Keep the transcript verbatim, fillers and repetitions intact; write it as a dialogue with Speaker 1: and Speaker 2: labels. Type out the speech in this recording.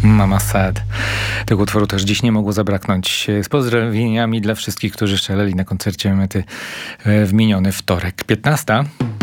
Speaker 1: Mama Sad. Tego utworu też dziś nie mogło zabraknąć. Z pozdrowieniami dla wszystkich, którzy szaleli na koncercie Mety w miniony wtorek. piętnasta